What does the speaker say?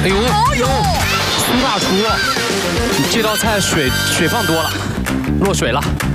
哎呦，哎呦，苏大厨，这道菜水放多了，落水了。